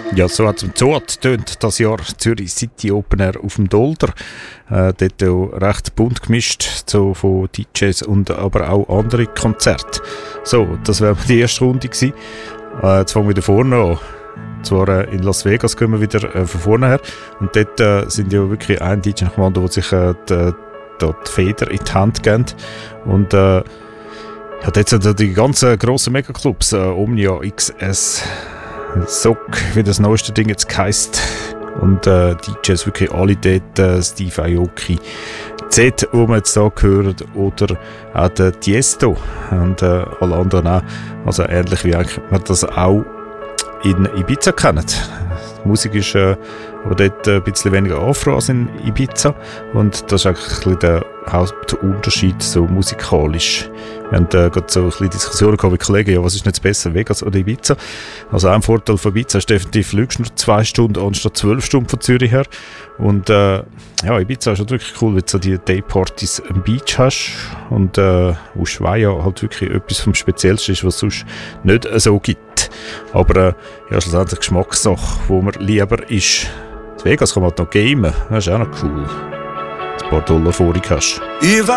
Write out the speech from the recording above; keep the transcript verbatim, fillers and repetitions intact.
Ja, so hat es so hat tönt das Jahr Zürich City Open Air auf dem Dolder. Äh, dort auch recht bunt gemischt, so von D Js und aber auch andere Konzerte. So, das wäre die erste Runde gewesen. Äh, jetzt fangen wir wieder vorne an. Zwar äh, in Las Vegas gehen wir wieder äh, von vorne her. Und dort äh, sind ja wirklich ein D J nach dem anderen, der sich äh, die, die Feder in die Hand geben. Und äh, ja, dort sind die ganzen grossen Megaclubs, äh, Omnia, X S, S O C, wie das neueste Ding jetzt heisst. Und äh, D Js wirklich alle dort, äh, Steve Aoki, Z, wo wir jetzt da hören, oder auch der Tiesto und äh, alle anderen auch. Also ähnlich wie eigentlich man das auch in Ibiza kennt. Die Musik ist äh, aber dort ein bisschen weniger Afro als in Ibiza und das ist eigentlich ein bisschen der Hauptunterschied so musikalisch. Wir haben äh, gerade so ein bisschen Diskussionen gehabt mit Kollegen, ja, was ist nicht besser, Vegas oder Ibiza? Also ein Vorteil von Ibiza ist definitiv, du fliegst nur zwei Stunden anstatt zwölf Stunden von Zürich her. Und äh, ja, Ibiza ist halt wirklich cool, weil du so die Daypartys am Beach hast und äh, Ushuaia halt wirklich etwas vom Speziellsten ist, was es sonst nicht so gibt. Aber äh, ja, schlussendlich Geschmackssache, wo man lieber ist. In Vegas kann man halt noch gamen, das ist auch noch cool. Ein paar Dollar vorig hast.